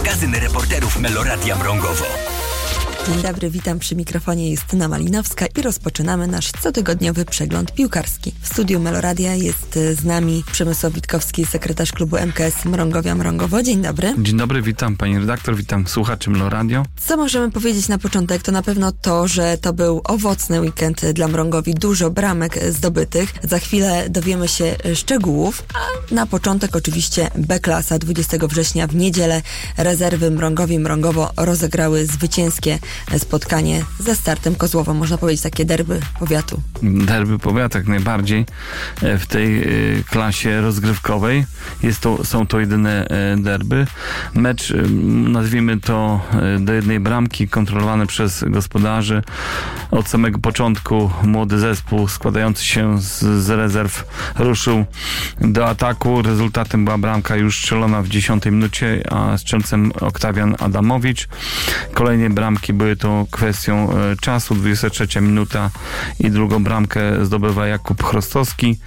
Magazyn reporterów Meloradia Mrągowo. Dzień dobry, witam przy mikrofonie Justyna Malinowska i rozpoczynamy nasz cotygodniowy przegląd piłkarski. W studiu Meloradia jest z nami Przemysław Witkowski, sekretarz klubu MKS Mrągowia Mrągowo. Dzień dobry. Dzień dobry, witam pani redaktor, witam słuchaczy Meloradio. Co możemy powiedzieć na początek? To na pewno to, że to był owocny weekend dla Mrągowi, dużo bramek zdobytych. Za chwilę dowiemy się szczegółów, a na początek oczywiście B-klasa. 20 września w niedzielę rezerwy Mrągowi Mrągowo rozegrały zwycięskie spotkanie ze Startem Kozłowo. Można powiedzieć takie derby powiatu. Derby powiatu jak najbardziej w tej klasie rozgrywkowej. Są to jedyne derby. Mecz, nazwijmy to do jednej bramki, kontrolowany przez gospodarzy. Od samego początku młody zespół składający się z rezerw ruszył do ataku. Rezultatem była bramka już strzelona w 10 minucie, a strzelcem Oktawian Adamowicz. Kolejne bramki były to kwestią czasu. 23 minuta i drugą bramkę zdobywa Jakub Chrostowski.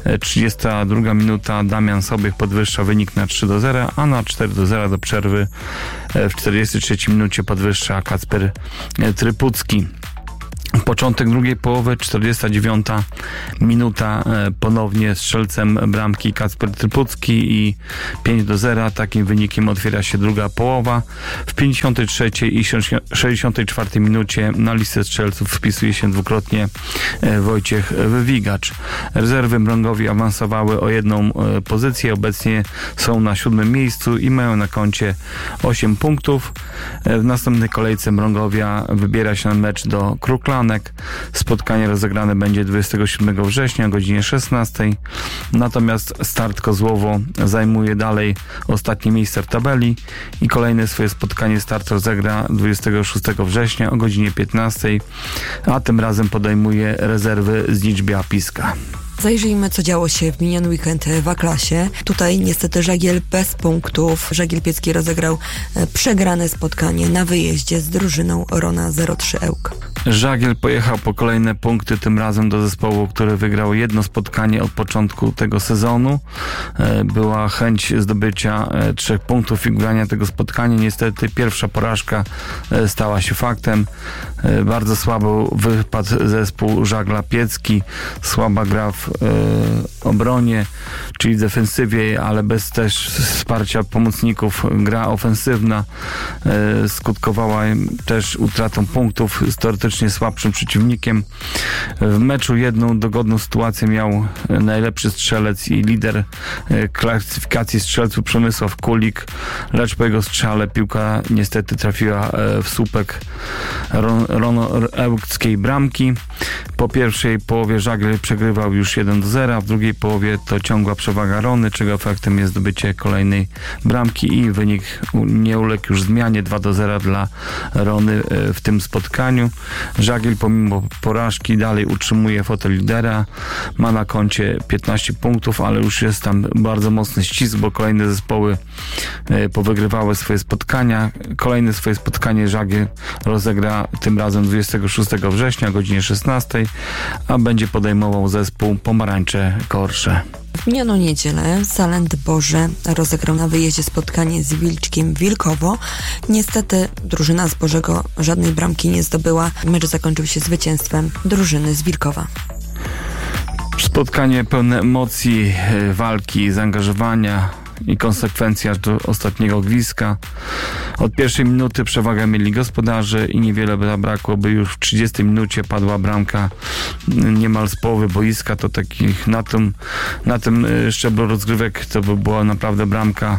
32 minuta Damian Sobiech podwyższa wynik na 3-0, a na 4-0 do przerwy w 43 minucie podwyższa Kacper Trypucki. Początek drugiej połowy, 49 minuta, ponownie strzelcem bramki Kacper Trypucki i 5-0. Takim wynikiem otwiera się druga połowa. W 53 i 64 minucie na listę strzelców wpisuje się dwukrotnie Wojciech Wywigacz. Rezerwy Mrągowi awansowały o jedną pozycję. Obecnie są na 7. miejscu i mają na koncie 8 punktów. W następnej kolejce Mrągowia wybiera się na mecz do Kruklanek. Spotkanie rozegrane będzie 27 września o godzinie 16. Natomiast Start Kozłowo zajmuje dalej ostatnie miejsce w tabeli i kolejne swoje spotkanie Start rozegra 26 września o godzinie 15, a tym razem podejmuje rezerwy z Liczbia Piska. Zajrzyjmy, co działo się w miniony weekend w A-klasie. Tutaj niestety Żagiel bez punktów. Żagiel Piecki rozegrał przegrane spotkanie na wyjeździe z drużyną Rona 03 Ełk. Żagiel pojechał po kolejne punkty, tym razem do zespołu, który wygrał jedno spotkanie od początku tego sezonu. Była chęć zdobycia 3 punktów i grania tego spotkania. Niestety pierwsza porażka stała się faktem. Bardzo słabo wypadł zespół Żagla Piecki. Słaba gra w obronie, czyli defensywie, ale bez też wsparcia pomocników gra ofensywna skutkowała też utratą punktów z teoretycznie słabszym przeciwnikiem. W meczu jedną dogodną sytuację miał najlepszy strzelec i lider klasyfikacji strzelców Przemysław Kulik, lecz po jego strzale piłka niestety trafiła w słupek ełkskiej bramki. Po pierwszej połowie Żagiel przegrywał już 1-0, w drugiej połowie to ciągła przewaga Rony, czego efektem jest zdobycie kolejnej bramki i wynik nie uległ już zmianie, 2-0 dla Rony w tym spotkaniu. Żagiel pomimo porażki dalej utrzymuje fotel lidera, ma na koncie 15 punktów, ale już jest tam bardzo mocny ścisk, bo kolejne zespoły powygrywały swoje spotkania. Kolejne swoje spotkanie Żagiel rozegra tym razem 26 września o godzinie 16, a będzie podejmował zespół Pomarańcze Korsze. W minioną niedzielę Salent Boże rozegrał na wyjeździe spotkanie z Wilczkiem Wilkowo. Niestety drużyna z Bożego żadnej bramki nie zdobyła. Mecz zakończył się zwycięstwem drużyny z Wilkowa. Spotkanie pełne emocji, walki, zaangażowania i konsekwencji aż do ostatniego gwizdka. Od pierwszej minuty przewagę mieli gospodarze i niewiele by zabrakło, by już w 30 minucie padła bramka niemal z połowy boiska. To takich na tym szczeblu rozgrywek to by była naprawdę bramka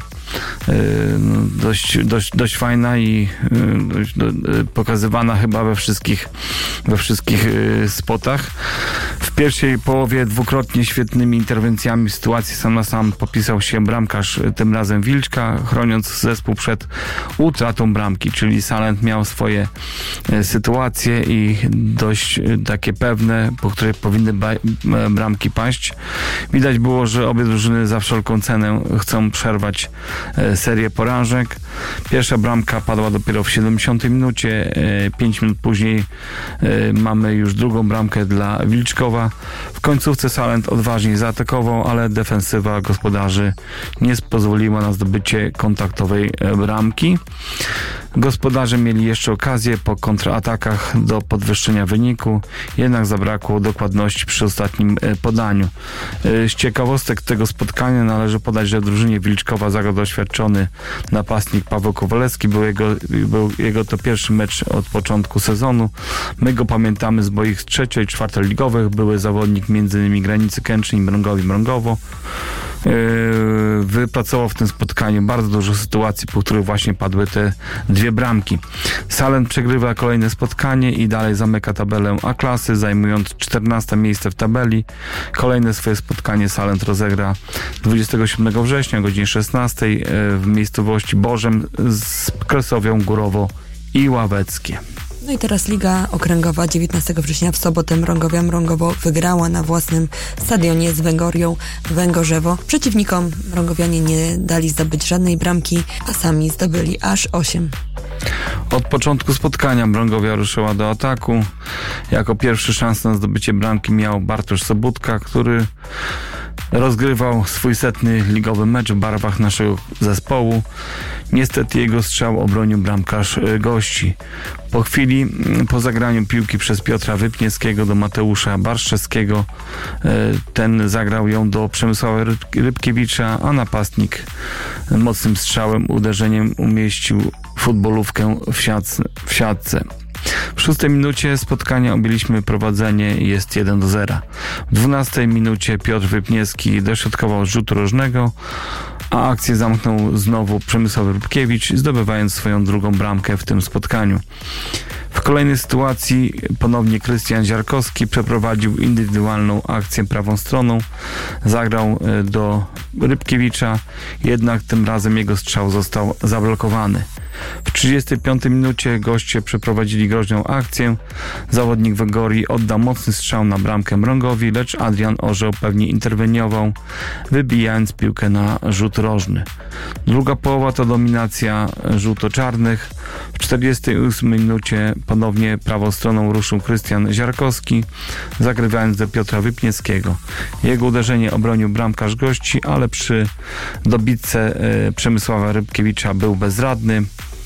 dość fajna i pokazywana chyba we wszystkich spotach. W pierwszej połowie dwukrotnie świetnymi interwencjami w sytuacji sam na sam popisał się bramkarz, tym razem Wilczka, chroniąc zespół przed utratą bramki, czyli Salent miał swoje sytuacje i dość takie pewne, po które powinny bramki paść. Widać było, że obie drużyny za wszelką cenę chcą przerwać serię porażek. Pierwsza bramka padła dopiero w 70 minucie. 5 minut później mamy już drugą bramkę dla Wilczkowa. Rągowa. W końcówce Salent odważnie zaatakował, ale defensywa gospodarzy nie pozwoliła na zdobycie kontaktowej bramki. Gospodarze mieli jeszcze okazję po kontratakach do podwyższenia wyniku, jednak zabrakło dokładności przy ostatnim podaniu. Z ciekawostek tego spotkania należy podać, że w drużynie Wilczkowa zagrał doświadczony napastnik Paweł Kowalewski. Był jego to pierwszy mecz od początku sezonu. My go pamiętamy z boisk 3- i 4-ligowych. Były zawodnik m.in. Granicy Kętrzyn i Mrągowo. Wypracował w tym spotkaniu bardzo dużo sytuacji, po których właśnie padły te dwie bramki. Salent przegrywa kolejne spotkanie i dalej zamyka tabelę A-klasy, zajmując 14 miejsce w tabeli. Kolejne swoje spotkanie Salent rozegra 27 września o godzinie 16 w miejscowości Bożem z Kresowią Górowo i Ławeckie. No i teraz Liga Okręgowa 19 września w sobotę Mrągowo wygrała na własnym stadionie z Węgorią Węgorzewo. Przeciwnikom mrągowianie nie dali zdobyć żadnej bramki, a sami zdobyli aż 8. Od początku spotkania Mrągowia ruszyła do ataku. Jako pierwszy szansę na zdobycie bramki miał Bartosz Sobutka, który rozgrywał swój 100. ligowy mecz w barwach naszego zespołu. Niestety jego strzał obronił bramkarz gości. Po chwili, po zagraniu piłki przez Piotra Wypniewskiego do Mateusza Barszczewskiego, ten zagrał ją do Przemysława Rybkiewicza, a napastnik mocnym strzałem, uderzeniem umieścił futbolówkę w siatce. W 6 minucie spotkania objęliśmy prowadzenie i jest 1-0. W 12 minucie Piotr Wypniewski dośrodkował z rzutu rożnego, a akcję zamknął znowu Przemysław Rybkiewicz, zdobywając swoją drugą bramkę w tym spotkaniu. W kolejnej sytuacji ponownie Krystian Ziarkowski przeprowadził indywidualną akcję prawą stroną, zagrał do Rybkiewicza, jednak tym razem jego strzał został zablokowany. W 35 minucie goście przeprowadzili groźną akcję. Zawodnik Węgorii oddał mocny strzał na bramkę Mrągowi, lecz Adrian Orzeł pewnie interweniował, wybijając piłkę na rzut rożny. Druga połowa to dominacja żółto-czarnych. W 48 minucie ponownie prawą stroną ruszył Krystian Ziarkowski, zagrywając do Piotra Wypniewskiego. Jego uderzenie obronił bramkarz gości, ale przy dobitce Przemysława Rybkiewicza był bezradny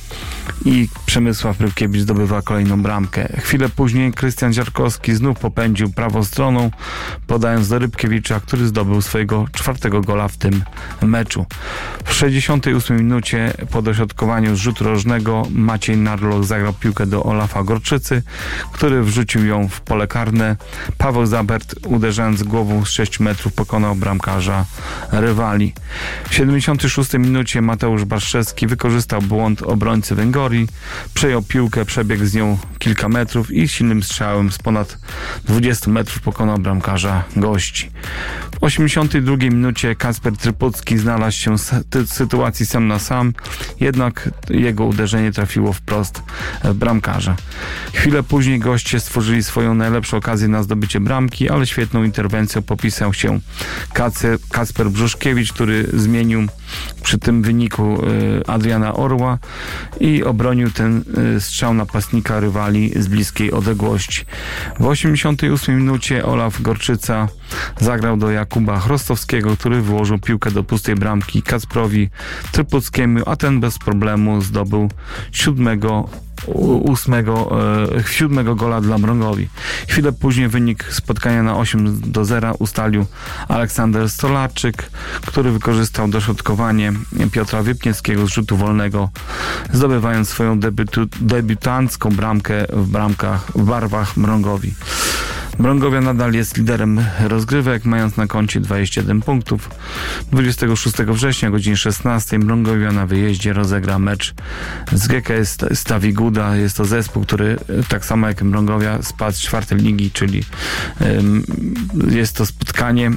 i Przemysław Rybkiewicz zdobywa kolejną bramkę. Chwilę później Krystian Ziarkowski znów popędził prawą stroną, podając do Rybkiewicza, który zdobył swojego 4. gola w tym meczu. W 68 minucie po dośrodkowaniu z rzutu rożnego Maciej Narloch zagrał piłkę do Olafa Gorczycy, który wrzucił ją w pole karne. Paweł Zabert, uderzając głową z 6 metrów, pokonał bramkarza rywali. W 76 minucie Mateusz Barszczewski wykorzystał błąd obrońcy Węgorii, przejął piłkę, przebiegł z nią kilka metrów i silnym strzałem z ponad 20 metrów pokonał bramkarza gości. W 82 minucie Kacper Trypucki znalazł się w sytuacji sam na sam, jednak jego uderzenie trafiło wprost w bramkarza. Chwilę później goście stworzyli swoją najlepszą okazję na zdobycie bramki, ale świetną interwencją popisał się Kacper Brzuszkiewicz, który zmienił przy tym wyniku Adriana Orła i obronił ten strzał napastnika rywali z bliskiej odległości. W 88 minucie Olaf Gorczyca zagrał do Jakuba Chrostowskiego, który włożył piłkę do pustej bramki Kacprowi Trypuckiemu, a ten bez problemu zdobył 7. gola dla Mrągowi. Chwilę później wynik spotkania na 8-0 ustalił Aleksander Stolarczyk, który wykorzystał dośrodkowanie Piotra Wypniewskiego z rzutu wolnego, zdobywając swoją debiutancką bramkę w barwach Mrągowi. Mrągowia nadal jest liderem rozgrywek, mając na koncie 21 punktów. 26 września o godzinie 16 Mrągowia na wyjeździe rozegra mecz z GKS Stawi Guda. Jest to zespół, który tak samo jak Mrągowia spadł z 4. ligi, czyli jest to spotkanie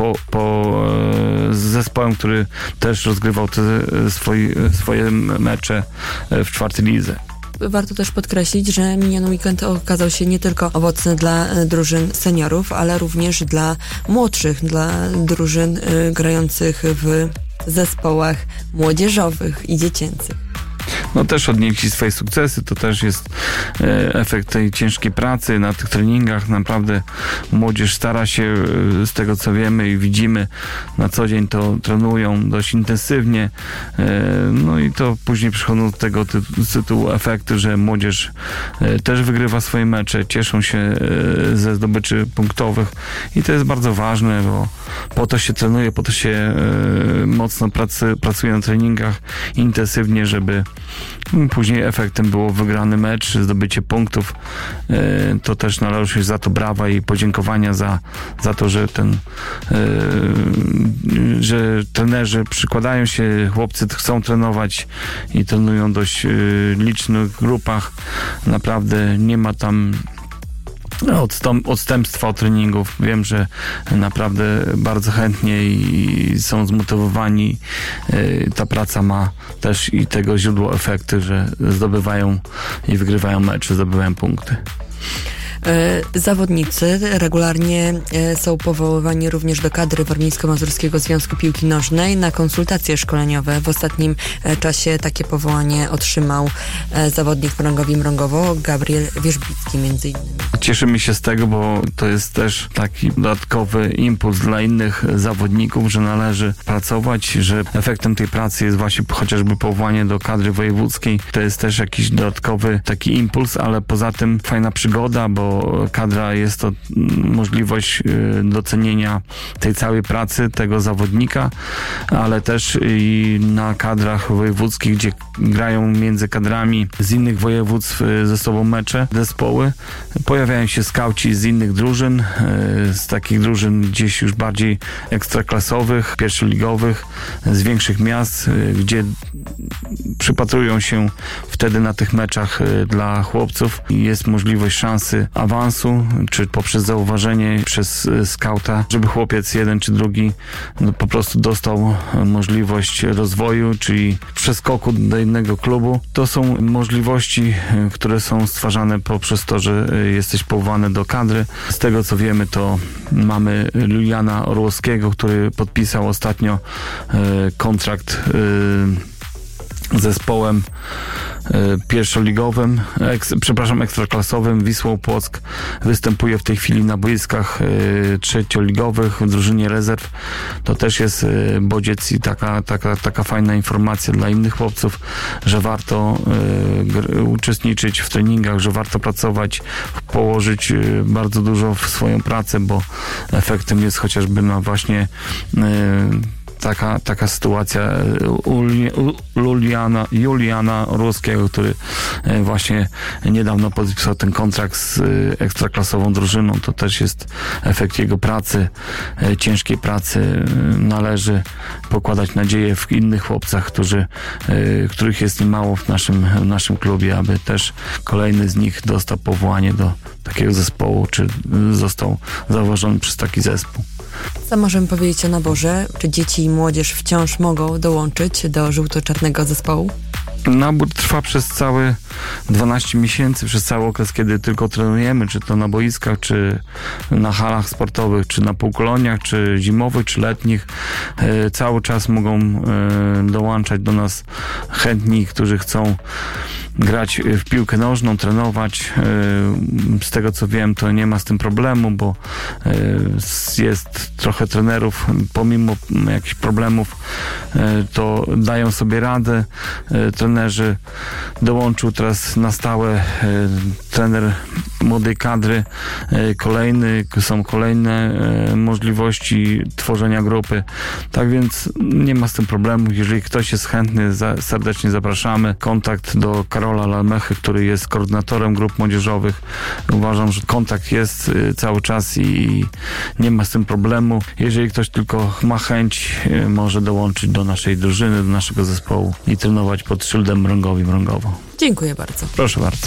z zespołem, który też rozgrywał swoje mecze w 4. lidze. Warto też podkreślić, że miniony weekend okazał się nie tylko owocny dla drużyn seniorów, ale również dla młodszych, dla drużyn grających w zespołach młodzieżowych i dziecięcych. też odnieśli swoje sukcesy. To też jest efekt tej ciężkiej pracy na tych treningach. Naprawdę młodzież stara się, z tego co wiemy i widzimy, na co dzień to trenują dość intensywnie. No i to później przychodzą do tego tytułu efekty, że młodzież też wygrywa swoje mecze, cieszą się ze zdobyczy punktowych i to jest bardzo ważne, bo po to się trenuje, po to się mocno pracuje na treningach intensywnie, żeby później efektem było wygrany mecz, zdobycie punktów. To też należy się za to brawa i podziękowania za to, że że trenerzy przykładają się, chłopcy chcą trenować i trenują w dość licznych grupach. Naprawdę nie ma tam odstępstwa od treningów. Wiem, że naprawdę bardzo chętnie i są zmotywowani. Ta praca ma też i tego źródło efekty, że zdobywają i wygrywają mecze, zdobywają punkty. Zawodnicy regularnie są powoływani również do kadry Warmińsko-Mazurskiego Związku Piłki Nożnej na konsultacje szkoleniowe. W ostatnim czasie takie powołanie otrzymał zawodnik Mrągowi Mrągowo, Gabriel Wierzbicki między innymi. Cieszymy się z tego, bo to jest też taki dodatkowy impuls dla innych zawodników, że należy pracować, że efektem tej pracy jest właśnie chociażby powołanie do kadry wojewódzkiej. To jest też jakiś dodatkowy taki impuls, ale poza tym fajna przygoda, bo kadra jest to możliwość docenienia tej całej pracy tego zawodnika, ale też i na kadrach wojewódzkich, gdzie grają między kadrami z innych województw ze sobą mecze, zespoły. Pojawiają się skauci z innych drużyn, z takich drużyn gdzieś już bardziej ekstraklasowych, pierwszoligowych, z większych miast, gdzie przypatrują się wtedy na tych meczach dla chłopców i jest możliwość szansy awansu, czy poprzez zauważenie przez skauta, żeby chłopiec jeden czy drugi po prostu dostał możliwość rozwoju, czyli przeskoku do innego klubu. To są możliwości, które są stwarzane poprzez to, że jesteś powołany do kadry. Z tego co wiemy, to mamy Juliana Orłowskiego, który podpisał ostatnio kontrakt z zespołem pierwszoligowym, ekstraklasowym Wisłą Płock. Występuje w tej chwili na boiskach trzecioligowych w drużynie rezerw. To też jest bodziec i taka fajna informacja dla innych chłopców, że warto uczestniczyć w treningach, że warto pracować, położyć bardzo dużo w swoją pracę, bo efektem jest chociażby na właśnie taka sytuacja Juliana Orłowskiego, który właśnie niedawno podpisał ten kontrakt z ekstraklasową drużyną. To też jest efekt jego pracy, ciężkiej pracy. Należy pokładać nadzieję w innych chłopcach, których jest niemało w naszym klubie, aby też kolejny z nich dostał powołanie do takiego zespołu, czy został zauważony przez taki zespół. Co możemy powiedzieć o naborze? Czy dzieci i młodzież wciąż mogą dołączyć do żółto-czarnego zespołu? Nabór trwa przez całe 12 miesięcy, przez cały okres, kiedy tylko trenujemy, czy to na boiskach, czy na halach sportowych, czy na półkoloniach, czy zimowych, czy letnich. Cały czas mogą dołączać do nas chętni, którzy chcą grać w piłkę nożną, trenować. Z tego co wiem, to nie ma z tym problemu, bo jest trochę trenerów, pomimo jakichś problemów, to dają sobie radę. Trenerzy dołączył teraz na stałe trener młodej kadry, są kolejne możliwości tworzenia grupy. Tak więc nie ma z tym problemu. Jeżeli ktoś jest chętny, serdecznie zapraszamy. Kontakt do Karola Lalmechy, który jest koordynatorem grup młodzieżowych. Uważam, że kontakt jest cały czas i nie ma z tym problemu. Jeżeli ktoś tylko ma chęć, może dołączyć do naszej drużyny, do naszego zespołu i trenować pod szyldem Mrągowi Mrągowo. Dziękuję bardzo. Proszę bardzo.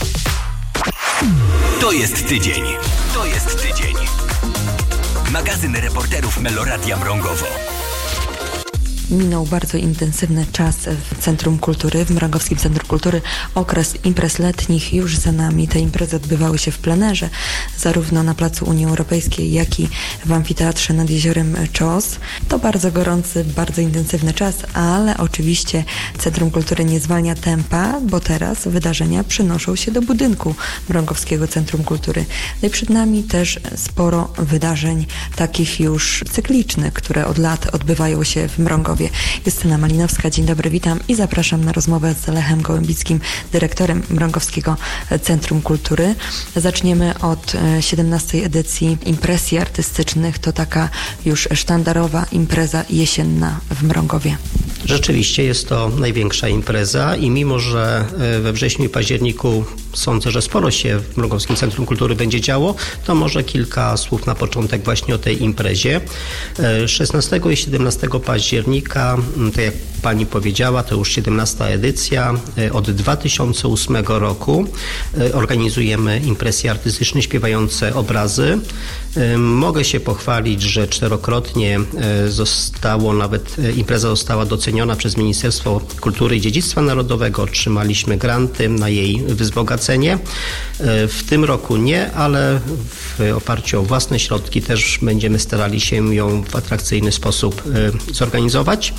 To jest tydzień. To jest tydzień. Magazyn reporterów Meloradia Mrągowo. Minął bardzo intensywny czas w Centrum Kultury, w Mrągowskim Centrum Kultury. Okres imprez letnich już za nami. Te imprezy odbywały się w plenerze, zarówno na Placu Unii Europejskiej, jak i w Amfiteatrze nad Jeziorem Czos. To bardzo gorący, bardzo intensywny czas, ale oczywiście Centrum Kultury nie zwalnia tempa, bo teraz wydarzenia przenoszą się do budynku Mrągowskiego Centrum Kultury. No i przed nami też sporo wydarzeń takich już cyklicznych, które od lat odbywają się w Mrągowie. Justyna Malinowska, dzień dobry, witam i zapraszam na rozmowę z Lechem Gołębickim, dyrektorem Mrągowskiego Centrum Kultury. Zaczniemy od 17. edycji impresji artystycznych. To taka już sztandarowa impreza jesienna w Mrągowie. Rzeczywiście jest to największa impreza i mimo, że we wrześniu i październiku sądzę, że sporo się w Mrągowskim Centrum Kultury będzie działo, to może kilka słów na początek właśnie o tej imprezie. 16 i 17 października, tak jak pani powiedziała, to już 17. edycja. Od 2008 roku organizujemy impresje artystyczne śpiewające obrazy. Mogę się pochwalić, że 4-krotnie impreza została doceniona przez Ministerstwo Kultury i Dziedzictwa Narodowego. Otrzymaliśmy granty na jej wzbogacenie. W tym roku nie, ale w oparciu o własne środki też będziemy starali się ją w atrakcyjny sposób zorganizować.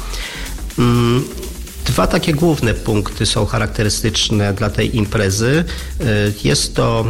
Dwa takie główne punkty są charakterystyczne dla tej imprezy. Jest to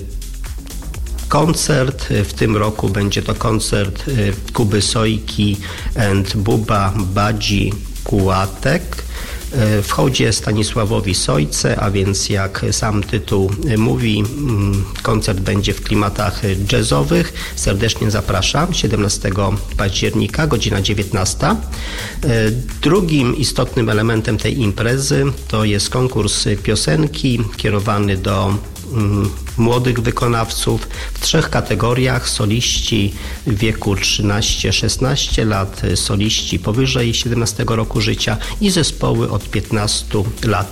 koncert, w tym roku będzie to koncert Kuby Sojki and Buba Badzi Kułatek w hołdzie Stanisławowi Sojce, a więc jak sam tytuł mówi, koncert będzie w klimatach jazzowych. Serdecznie zapraszam, 17 października, godzina 19. Drugim istotnym elementem tej imprezy to jest konkurs piosenki kierowany do młodych wykonawców w 3 kategoriach: soliści w wieku 13-16 lat, soliści powyżej 17 roku życia i zespoły od 15 lat